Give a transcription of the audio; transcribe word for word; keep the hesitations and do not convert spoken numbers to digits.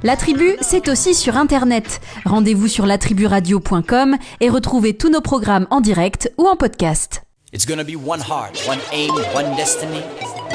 La Tribu, c'est aussi sur Internet. Rendez-vous sur la tribu radio point com et retrouvez tous nos programmes en direct ou en podcast. It's gonna be one heart, one aim, one destiny.